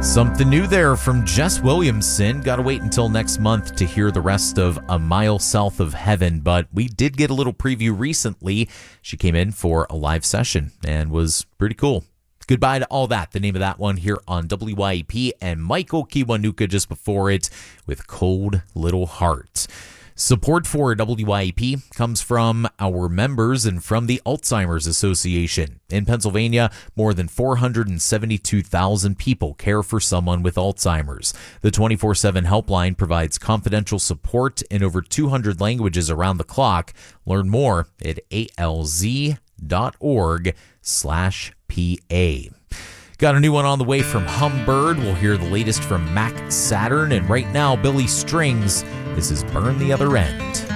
Something new there from Jess Williamson. Got to wait until next month to hear the rest of A Mile South of Heaven, but we did get a little preview recently. She came in for a live session and was pretty cool. Goodbye to All That, the name of that one here on WYAP, and Michael Kiwanuka just before it with Cold Little Heart. Support for WYAP comes from our members and from the Alzheimer's Association. In Pennsylvania, more than 472,000 people care for someone with Alzheimer's. The 24/7 helpline provides confidential support in over 200 languages around the clock. Learn more at alz.org/PA. Got a new one on the way from Humbird. We'll hear the latest from Mac Saturn. And right now, Billy Strings. This is Burn the Other End.